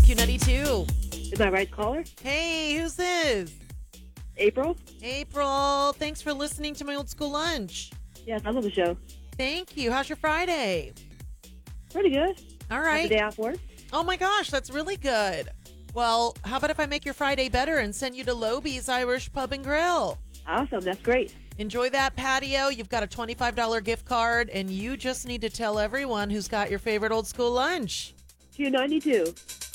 Q92. Is my right caller? Hey, who's this? April? April. Thanks for listening to my old school lunch. Yes, I love the show. Thank you. How's your Friday? Pretty good. All Have right. a day off work. Oh my gosh, that's really good. Well, how about if I make your Friday better and send you to Loby's Irish Pub and Grill? Awesome. That's great. Enjoy that patio. You've got a $25 gift card, and you just need to tell everyone who's got your favorite old school lunch. Q92.